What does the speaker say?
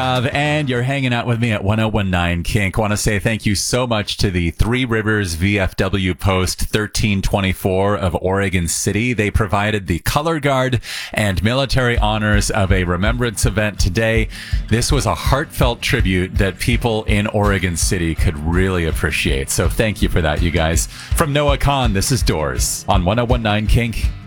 And you're hanging out with me at 1019 Kink. Want to say thank you so much to the Three Rivers VFW Post 1324 of Oregon City. They provided the color guard and military honors of a remembrance event today. This was a heartfelt tribute that people in Oregon City could really appreciate. So thank you for that, you guys. From Noah Khan, this is Doors on 1019 Kink.